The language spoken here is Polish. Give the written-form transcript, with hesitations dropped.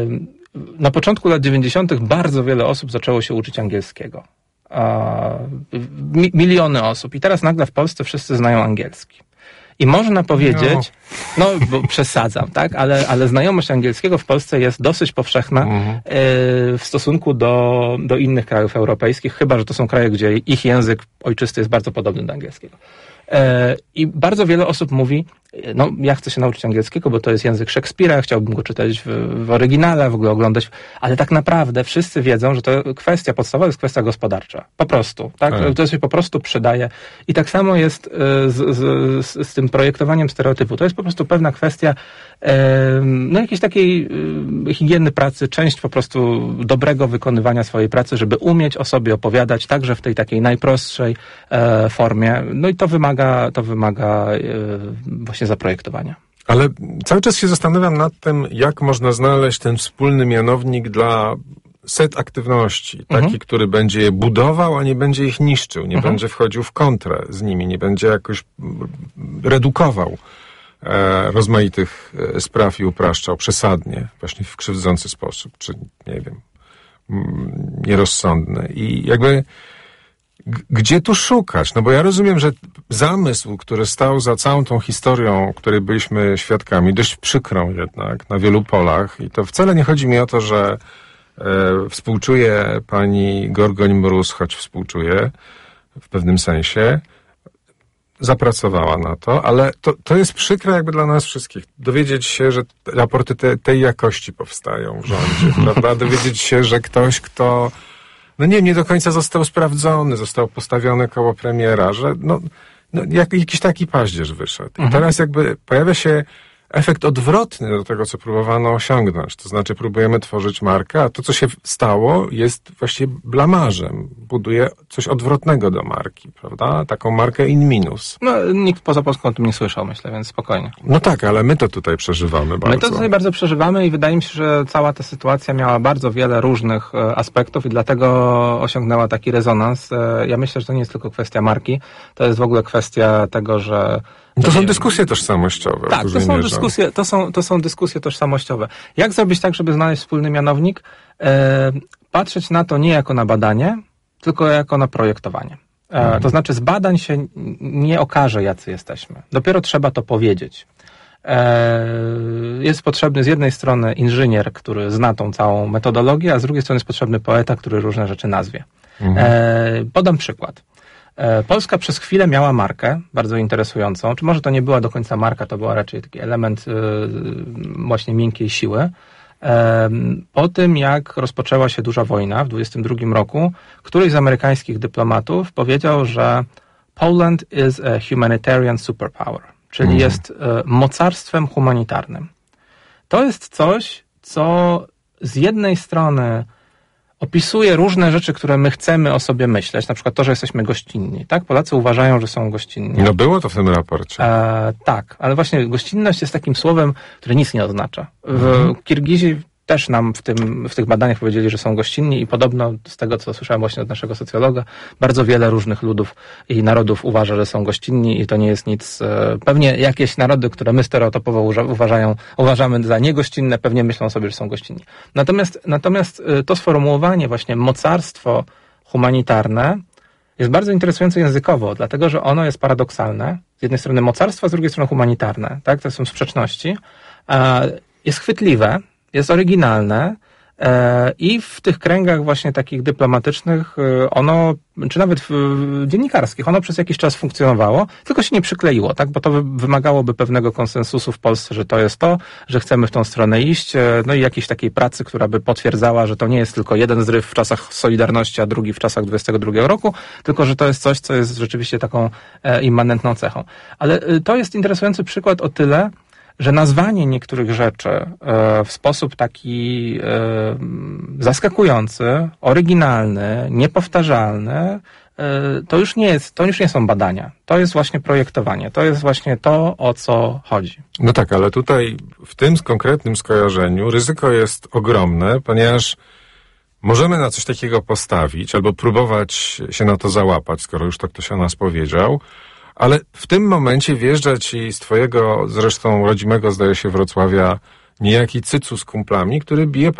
Na początku lat 90. bardzo wiele osób zaczęło się uczyć angielskiego. Miliony osób. I teraz nagle w Polsce wszyscy znają angielski. I można powiedzieć, bo przesadzam, tak? Ale znajomość angielskiego w Polsce jest dosyć powszechna w stosunku do innych krajów europejskich, chyba że to są kraje, gdzie ich język ojczysty jest bardzo podobny do angielskiego. I bardzo wiele osób mówi, ja chcę się nauczyć angielskiego, bo to jest język Szekspira, chciałbym go czytać w oryginale, w ogóle oglądać, ale tak naprawdę wszyscy wiedzą, że to kwestia podstawowa jest kwestia gospodarcza. Po prostu, tak? To się po prostu przydaje. I tak samo jest z tym projektowaniem stereotypu. To jest po prostu pewna kwestia jakiejś takiej higieny pracy, część po prostu dobrego wykonywania swojej pracy, żeby umieć o sobie opowiadać, także w tej takiej najprostszej formie. No i to wymaga właśnie zaprojektowania. Ale cały czas się zastanawiam nad tym, jak można znaleźć ten wspólny mianownik dla set aktywności. Taki, który będzie je budował, a nie będzie ich niszczył, nie będzie wchodził w kontrę z nimi, nie będzie jakoś redukował rozmaitych spraw i upraszczał przesadnie, właśnie w krzywdzący sposób, czy nie wiem, nierozsądny. I jakby gdzie tu szukać? No bo ja rozumiem, że zamysł, który stał za całą tą historią, której byliśmy świadkami, dość przykrą jednak na wielu polach, i to wcale nie chodzi mi o to, że współczuję pani Gorgoń-Mróz, choć współczuję w pewnym sensie, zapracowała na to, ale to jest przykre jakby dla nas wszystkich. Dowiedzieć się, że raporty tej jakości powstają w rządzie, prawda? Dowiedzieć się, że ktoś, kto nie do końca został sprawdzony, został postawiony koło premiera, że jakiś taki paździerz wyszedł. I teraz jakby pojawia się efekt odwrotny do tego, co próbowano osiągnąć. To znaczy próbujemy tworzyć markę, a to, co się stało, jest właściwie blamażem. Buduje coś odwrotnego do marki, prawda? Taką markę in minus. Nikt poza Polską o tym nie słyszał, myślę, więc spokojnie. No tak, ale my to tutaj przeżywamy bardzo. My to tutaj bardzo przeżywamy i wydaje mi się, że cała ta sytuacja miała bardzo wiele różnych aspektów i dlatego osiągnęła taki rezonans. Ja myślę, że to nie jest tylko kwestia marki, to jest w ogóle kwestia tego, że to są dyskusje tożsamościowe. Tak, to są dyskusje tożsamościowe. Jak zrobić tak, żeby znaleźć wspólny mianownik? Patrzeć na to nie jako na badanie, tylko jako na projektowanie. To znaczy z badań się nie okaże, jacy jesteśmy. Dopiero trzeba to powiedzieć. Jest potrzebny z jednej strony inżynier, który zna tą całą metodologię, a z drugiej strony jest potrzebny poeta, który różne rzeczy nazwie. Podam przykład. Polska przez chwilę miała markę bardzo interesującą, czy może to nie była do końca marka, to była raczej taki element właśnie miękkiej siły. Po tym, jak rozpoczęła się duża wojna w 1922 roku, któryś z amerykańskich dyplomatów powiedział, że Poland is a humanitarian superpower, czyli jest mocarstwem humanitarnym. To jest coś, co z jednej strony opisuje różne rzeczy, które my chcemy o sobie myśleć, na przykład to, że jesteśmy gościnni, tak? Polacy uważają, że są gościnni. Było to w tym raporcie. Tak, ale właśnie gościnność jest takim słowem, które nic nie oznacza. Kirgizi też nam w tych badaniach powiedzieli, że są gościnni i podobno z tego, co słyszałem właśnie od naszego socjologa, bardzo wiele różnych ludów i narodów uważa, że są gościnni i to nie jest nic. Pewnie jakieś narody, które my stereotypowo uważamy za niegościnne, pewnie myślą sobie, że są gościnni. Natomiast to sformułowanie właśnie mocarstwo humanitarne jest bardzo interesujące językowo, dlatego, że ono jest paradoksalne. Z jednej strony mocarstwo, a z drugiej strony humanitarne. Tak? To są sprzeczności. Jest chwytliwe, jest oryginalne i w tych kręgach właśnie takich dyplomatycznych ono, czy nawet dziennikarskich, ono przez jakiś czas funkcjonowało, tylko się nie przykleiło, tak? Bo to wymagałoby pewnego konsensusu w Polsce, że to jest to, że chcemy w tą stronę iść, no i jakiejś takiej pracy, która by potwierdzała, że to nie jest tylko jeden zryw w czasach Solidarności, a drugi w czasach 22 roku, tylko że to jest coś, co jest rzeczywiście taką immanentną cechą. Ale to jest interesujący przykład o tyle, że nazwanie niektórych rzeczy w sposób taki zaskakujący, oryginalny, niepowtarzalny, to już nie są badania. To jest właśnie projektowanie. To jest właśnie to, o co chodzi. No tak, ale tutaj w tym konkretnym skojarzeniu ryzyko jest ogromne, ponieważ możemy na coś takiego postawić albo próbować się na to załapać, skoro już to ktoś o nas powiedział, ale w tym momencie wjeżdża ci z twojego, zresztą rodzimego, zdaje się, Wrocławia, Niejaki Cycu z kumplami, który bije